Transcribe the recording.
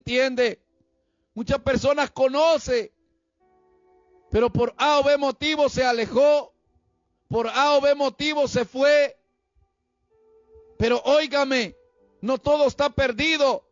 entiende. Muchas personas conocen, pero por A o B motivo se alejó, por A o B motivo se fue. Pero óigame, no todo está perdido.